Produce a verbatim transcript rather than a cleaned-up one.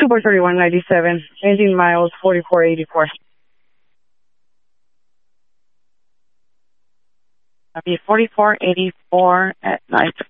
Super thirty-one ninety-seven, engine miles forty-four eighty-four. Copy forty-four eighty-four at night.